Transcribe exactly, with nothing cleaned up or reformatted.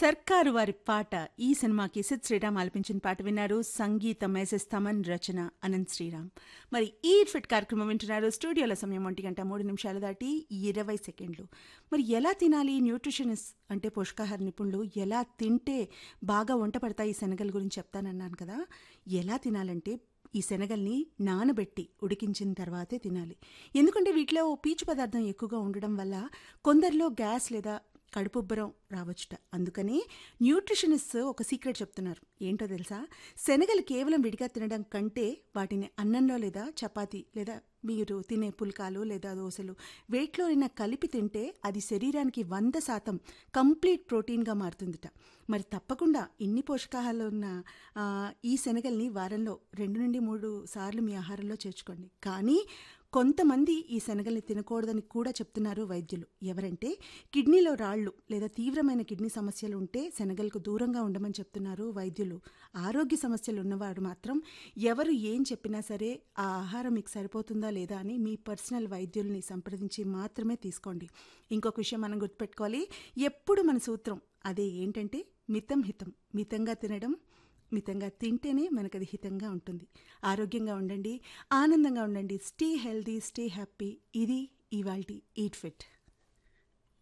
సర్కారు వారి పాట ఈ సినిమాకి సిద్ శ్రీరామ్ ఆలపించిన పాట విన్నారు. సంగీతం ఎస్ఎస్ తమన్, రచన అనంత్ శ్రీరామ్. మరి ఈ ఫిట్ కార్యక్రమం వింటున్నారు. స్టూడియోలో సమయం ఒంటి గంట మూడు నిమిషాలు దాటి ఇరవై సెకండ్లు. మరి ఎలా తినాలి? న్యూట్రిషనిస్ట్ అంటే పోషకాహార నిపుణులు ఎలా తింటే బాగా వంట పడతాయి ఈ శనగల గురించి చెప్తానన్నాను కదా. ఎలా తినాలంటే ఈ శనగల్ని నానబెట్టి ఉడికించిన తర్వాతే తినాలి. ఎందుకంటే వీటిలో పీచు పదార్థం ఎక్కువగా ఉండడం వల్ల కొందరిలో గ్యాస్ లేదా కడుపుబ్బరం రావచ్చుట. అందుకని న్యూట్రిషనిస్ట్ ఒక సీక్రెట్ చెప్తున్నారు. ఏంటో తెలుసా? శనగలు కేవలం విడిగా తినడం కంటే వాటిని అన్నంలో లేదా చపాతీ లేదా మీరు తినే పుల్కాలు లేదా దోశలు వేటిలో అయినా కలిపి తింటే అది శరీరానికి వంద శాతం కంప్లీట్ ప్రోటీన్గా మారుతుందిట. మరి తప్పకుండా ఇన్ని పోషకాహారాలు ఉన్న ఈ శనగల్ని వారంలో రెండు నుండి మూడు సార్లు మీ ఆహారంలో చేర్చుకోండి. కానీ కొంతమంది ఈ శనగల్ని తినకూడదని కూడా చెప్తున్నారు వైద్యులు. ఎవరంటే కిడ్నీలో రాళ్లు లేదా తీవ్రమైన కిడ్నీ సమస్యలు ఉంటే శనగలకు దూరంగా ఉండమని చెప్తున్నారు వైద్యులు. ఆరోగ్య సమస్యలు ఉన్నవారు మాత్రం ఎవరు ఏం చెప్పినా సరే ఆ ఆహారం మీకు సరిపోతుందా లేదా అని మీ పర్సనల్ వైద్యుల్ని సంప్రదించి మాత్రమే తీసుకోండి. ఇంకొక విషయం మనం గుర్తుపెట్టుకోవాలి. ఎప్పుడు మన సూత్రం అదే, ఏంటంటే మితం హితం. మితంగా తినడం, మితంగా తింటేనే మనకది హితంగా ఉంటుంది. ఆరోగ్యంగా ఉండండి, ఆనందంగా ఉండండి. Stay healthy, stay happy. ఇది ఇవాల్టి ఈట్ ఫిట్.